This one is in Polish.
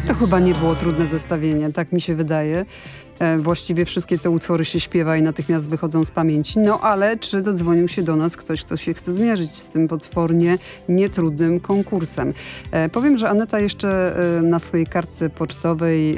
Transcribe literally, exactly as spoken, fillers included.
To chyba nie było trudne zestawienie, tak mi się wydaje. E, właściwie wszystkie te utwory się śpiewa i natychmiast wychodzą z pamięci. No ale czy dodzwonił się do nas ktoś, kto się chce zmierzyć z tym potwornie nietrudnym konkursem? E, powiem, że Aneta jeszcze e, na swojej kartce pocztowej